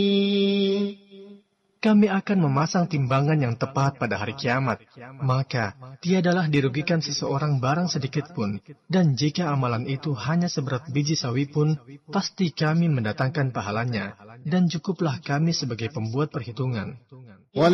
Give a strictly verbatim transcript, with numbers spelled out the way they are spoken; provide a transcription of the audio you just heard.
Kami akan memasang timbangan yang tepat pada hari kiamat. Maka, tiadalah dirugikan seseorang barang sedikit pun. Dan jika amalan itu hanya seberat biji sawi pun, pasti kami mendatangkan pahalanya. Dan cukuplah kami sebagai pembuat perhitungan.